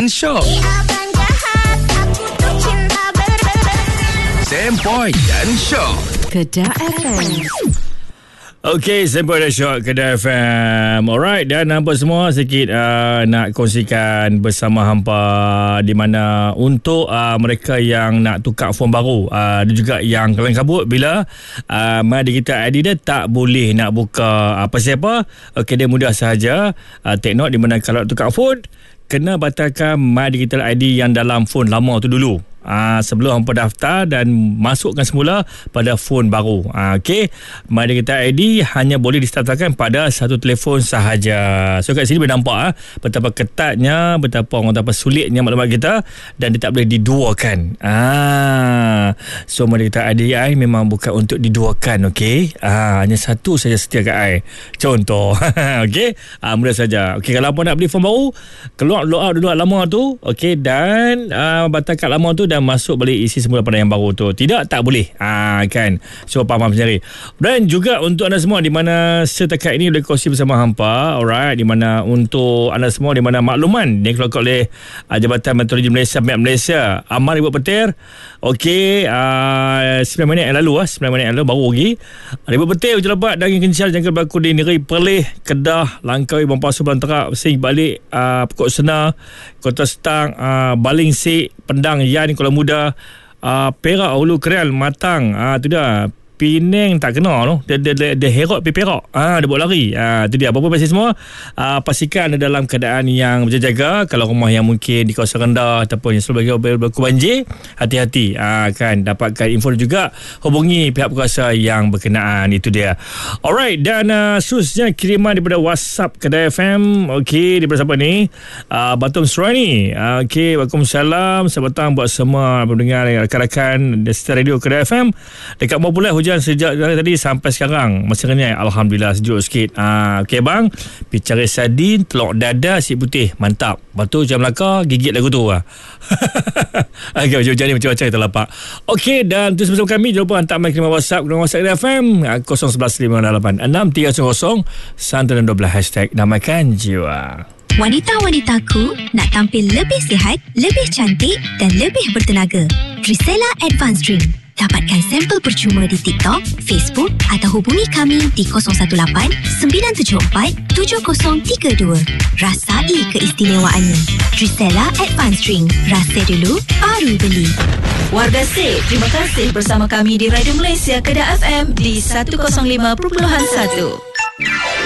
dan Syok. Sempoi dan Syok, Kedah FM. Okey, Sempoi dan Syok, Kedah FM. Alright, dan hampa semua sikit nak kongsikan bersama hampa di mana untuk mereka yang nak tukar phone baru, dan juga yang kelang kabut bila MyDigital ID dia tak boleh nak buka apa-siapa. Okey, dia mudah sahaja. Take note di mana kalau tukar phone, kena batalkan MyDigital ID yang dalam phone lama tu dulu. Sebelum hampa daftar dan masukkan semula pada phone baru. Okey, MyDigital ID hanya boleh distartakan pada satu telefon sahaja. So kat sini boleh nampak betapa ketatnya, betapa sulitnya maklumat kita, dan dia tak boleh diduakan. So MyDigital ID memang bukan untuk diduakan. Okey, hanya satu saja setia kat I. Contoh. Okey, mudah saja. Okey, kalau apa nak beli phone baru, keluar log out dulu lama tu. Okey, dan batalkan lama tu dan masuk balik isi semula pada yang baru tu. Tidak, tak boleh. Kan. So faham sendiri. Dan juga untuk anda semua di mana setakat ini boleh kongsi bersama hampa. Alright, di mana untuk anda semua di mana makluman yang keluar oleh Jabatan Meteorologi Malaysia, MET Malaysia, aman ribut petir. Okey, 9 minit yang lalu 9 minit yang lalu baru lagi. Ribut petir, hujan lebat dan angin kencang jangka berlaku di negeri Perlis, Kedah, Langkawi, Bompasu, Belantara, Sing, Balik, Pokok Senar, Kota Setang, Baling Sik, Pendang, Yan, Kuala Muda, Perak, Hulu Kerial, Matang, tu dah. Penang tak kena tu. Dia herot pergi Perak. Dia buat lari. Tu dia. Apa-apa pasal semua, pastikan anda dalam keadaan yang berjaga. Kalau rumah yang mungkin di kawasan rendah ataupun yang selalu berlaku banjir, hati-hati. Kan dapatkan info juga, hubungi pihak berkuasa yang berkenaan. Itu dia. Alright, dan seterusnya kiriman daripada WhatsApp Kedah FM. Okey, daripada siapa ni? Batum Surani. Okey, waalaikumsalam. Selamat petang buat semua pendengar rakan-rakan di setia radio Kedah FM. Dekat Mapulai hujan sejak tadi sampai sekarang masih renyai. Alhamdulillah, sejuk sikit. Okey bang, pergi cari sardin, telur dada, si putih, mantap. Lepas tu jam Melaka gigit lagu tu Okay, hujan ni macam-macam kita lapak. Okey, dan terus bersama kami. Jangan lupa hantar mic kirim WhatsApp ke WhatsApp FM 0115586300 santan dan 12 hashtag namakan jiwa. Wanita-wanitaku nak tampil lebih sihat, lebih cantik dan lebih bertenaga. Drisela Advanced Drink. Dapatkan sampel percuma di TikTok, Facebook atau hubungi kami di 018-974-7032. Rasai keistimewaannya. Drisela Advanced Drink. Rasa dulu, baru beli. Warga Sip, terima kasih bersama kami di Radio Malaysia Kedah FM di 105.1.